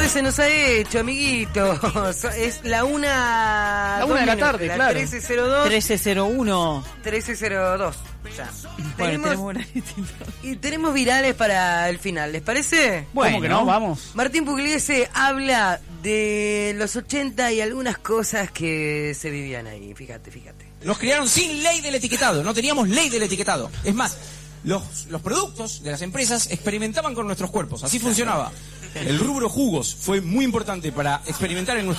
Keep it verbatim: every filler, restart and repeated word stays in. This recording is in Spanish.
tarde se nos ha hecho, amiguitos. Es la una... La una de la tarde, la claro. trece cero dos. trece cero uno. trece cero dos. Ya. Bueno, tenemos, tenemos una distinta. y tenemos virales para el final, ¿les parece? ¿Cómo Bueno. que no? Vamos. Martín Pugliese habla de los ochenta y algunas cosas que se vivían ahí. Fíjate, fíjate. Nos crearon sin ley del etiquetado, no teníamos ley del etiquetado. Es más, los, los productos de las empresas experimentaban con nuestros cuerpos, así funcionaba. El rubro jugos fue muy importante para experimentar en nuestro